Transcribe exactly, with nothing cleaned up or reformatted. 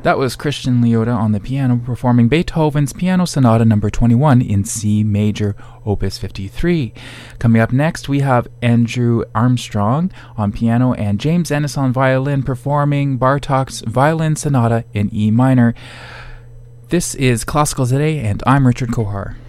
That was Christian Lyotta on the piano performing Beethoven's Piano Sonata number twenty-one in C major, opus fifty-three. Coming up next, we have Andrew Armstrong on piano and James Ennis on violin performing Bartók's Violin Sonata in E minor. This is Classical Today, and I'm Richard Kohar.